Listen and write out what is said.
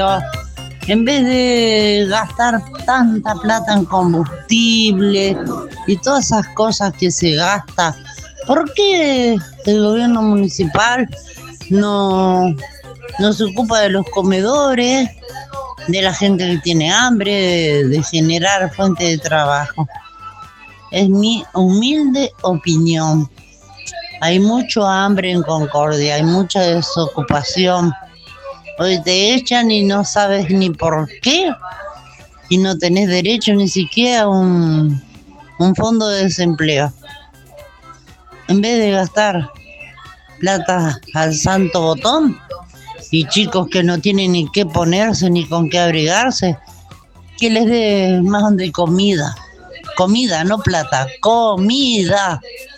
En vez de gastar tanta plata en combustible y todas esas cosas que se gasta, ¿por qué el gobierno municipal no se ocupa de los comedores, de la gente que tiene hambre, de generar fuente de trabajo? Es mi humilde opinión. Hay mucho hambre en Concordia, hay mucha desocupación. Hoy te echan y no sabes ni por qué, y no tenés derecho ni siquiera a un fondo de desempleo. En vez de gastar plata al santo botón y chicos que no tienen ni qué ponerse ni con qué abrigarse, que les dé más de comida. Comida, no plata, comida.